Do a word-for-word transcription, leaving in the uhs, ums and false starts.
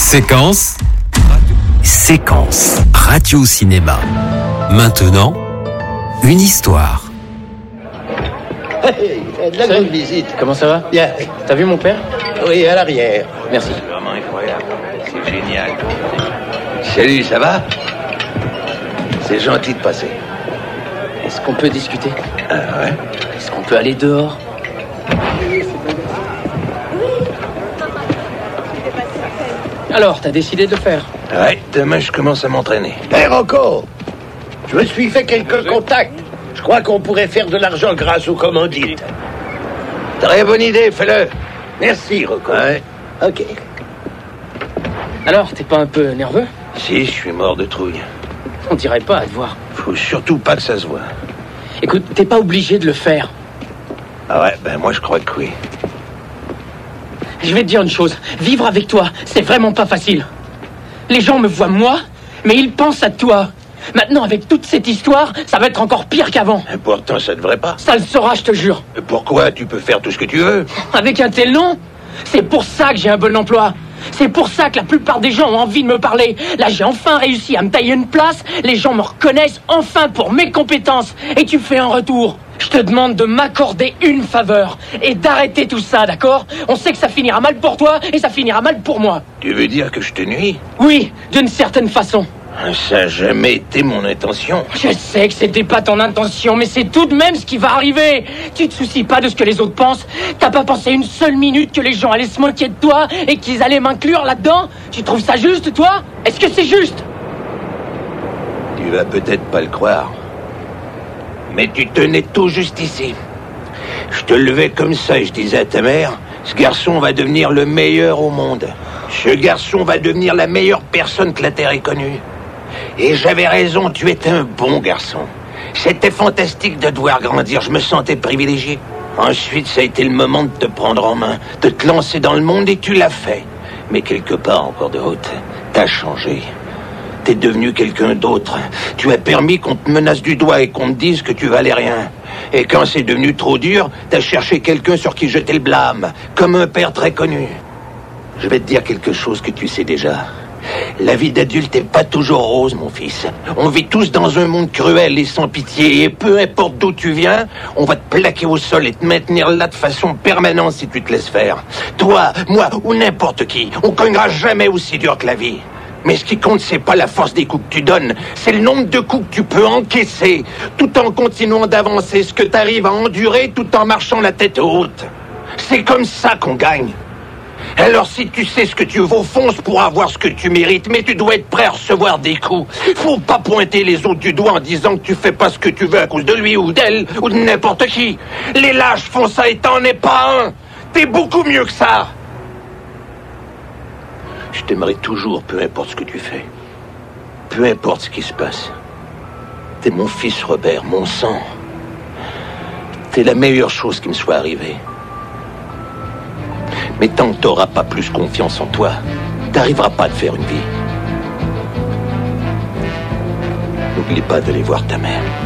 Séquence. Séquence. Radio-cinéma. Maintenant, une histoire. Hey, de la bonne visite. Comment ça va? Bien. T'as vu mon père? Oui, à l'arrière. Merci. C'est vraiment incroyable. C'est génial. Salut, ça va? C'est gentil de passer. Est-ce qu'on peut discuter? Ah ouais? Est-ce qu'on peut aller dehors? Alors, t'as décidé de le faire? Ouais, demain je commence à m'entraîner. Hé, Rocco, je me suis fait quelques contacts. Je crois qu'on pourrait faire de l'argent grâce aux commandites. Très bonne idée, fais-le. Merci, Rocco. Ouais. Ok. Alors, t'es pas un peu nerveux? Si, je suis mort de trouille. On dirait pas à te voir. Faut surtout pas que ça se voit. Écoute, t'es pas obligé de le faire. Ah ouais, ben moi je crois que oui. Je vais te dire une chose. Vivre avec toi, c'est vraiment pas facile. Les gens me voient moi, mais ils pensent à toi. Maintenant, avec toute cette histoire, ça va être encore pire qu'avant. Et pourtant, ça devrait pas. Ça le sera, je te jure. Et pourquoi? Tu peux faire tout ce que tu veux. Avec un tel nom, c'est pour ça que j'ai un bon emploi. C'est pour ça que la plupart des gens ont envie de me parler. Là, j'ai enfin réussi à me tailler une place. Les gens me reconnaissent enfin pour mes compétences. Et tu fais un retour. Je te demande de m'accorder une faveur et d'arrêter tout ça, d'accord? On sait que ça finira mal pour toi et ça finira mal pour moi. Tu veux dire que je te nuis? Oui, d'une certaine façon. Ça n'a jamais été mon intention. Je sais que c'était pas ton intention, mais c'est tout de même ce qui va arriver. Tu te soucies pas de ce que les autres pensent. T'as pas pensé une seule minute que les gens allaient se moquer de toi et qu'ils allaient m'inclure là-dedans? Tu trouves ça juste, toi? Est-ce que c'est juste? Tu vas peut-être pas le croire. Mais tu tenais tout juste ici. Je te levais comme ça et je disais à ta mère, ce garçon va devenir le meilleur au monde. Ce garçon va devenir la meilleure personne que la Terre ait connue. Et j'avais raison, tu étais un bon garçon. C'était fantastique de te voir grandir, je me sentais privilégié. Ensuite, ça a été le moment de te prendre en main, de te lancer dans le monde et tu l'as fait. Mais quelque part encore de haute, t'as changé. T'es devenu quelqu'un d'autre. Tu as permis qu'on te menace du doigt et qu'on te dise que tu valais rien. Et quand c'est devenu trop dur, t'as cherché quelqu'un sur qui jeter le blâme, comme un père très connu. Je vais te dire quelque chose que tu sais déjà. La vie d'adulte n'est pas toujours rose, mon fils. On vit tous dans un monde cruel et sans pitié. Et peu importe d'où tu viens, on va te plaquer au sol et te maintenir là de façon permanente si tu te laisses faire. Toi, moi ou n'importe qui, on cognera jamais aussi dur que la vie. Mais ce qui compte, c'est pas la force des coups que tu donnes, c'est le nombre de coups que tu peux encaisser, tout en continuant d'avancer, ce que tu arrives à endurer tout en marchant la tête haute. C'est comme ça qu'on gagne. Alors si tu sais ce que tu vaux, fonce pour avoir ce que tu mérites, mais tu dois être prêt à recevoir des coups. Faut pas pointer les autres du doigt en disant que tu fais pas ce que tu veux à cause de lui ou d'elle ou de n'importe qui. Les lâches font ça et t'en es pas un. T'es beaucoup mieux que ça. Je t'aimerai toujours, peu importe ce que tu fais. Peu importe ce qui se passe. T'es mon fils Robert, mon sang. T'es la meilleure chose qui me soit arrivée. Mais tant que t'auras pas plus confiance en toi, t'arriveras pas à te faire une vie. N'oublie pas d'aller voir ta mère.